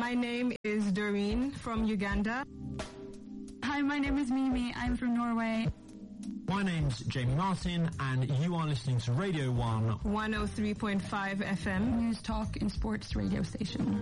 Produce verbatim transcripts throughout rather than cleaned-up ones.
My name is Doreen from Uganda. Hi, my name is Mimi. I'm from Norway. My name's Jamie Martin, and you are listening to Radio one. one oh three point five F M. News, talk, and sports radio station.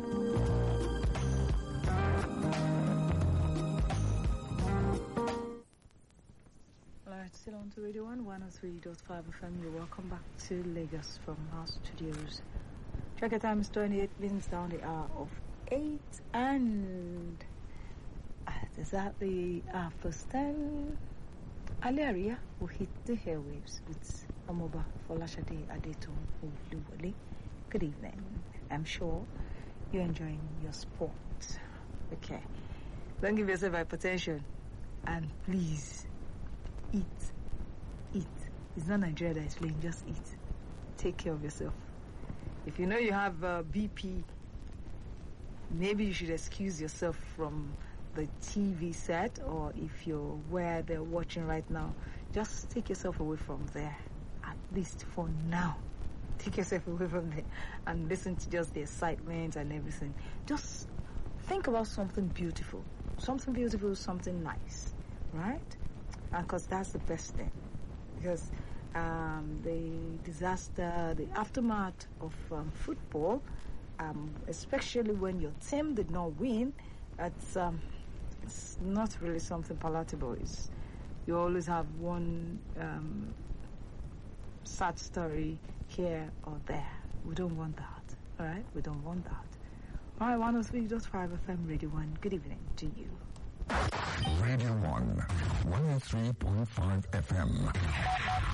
Alright, still on to Radio one, one oh three point five F M. You're welcome back to Lagos from our studios. Check time is twenty-eight minutes down the hour of eight, and uh, is that the uh, first time Alaria will hit the airwaves with Amoba Folashade Adetun Oluwole. Good evening. I'm sure you're enjoying your sport. Okay. Don't give yourself hypertension, and please eat. Eat. It's not Nigeria that is playing, just eat. Take care of yourself. If you know you have uh, B P, maybe you should excuse yourself from the T V set, or if you're where they're watching right now, just take yourself away from there, at least for now. Take yourself away from there and listen to just the excitement and everything. Just think about something beautiful. Something beautiful, something nice, right? And because that's the best thing. Because um, the disaster, the aftermath of um, football, um, especially when your team did not win, it's, um, it's not really something palatable. It's, you always have one um, sad story here or there. We don't want that, all right? We don't want that. All right, one oh three point five F M, Radio one. Good evening to you. Radio one, one oh three point five F M.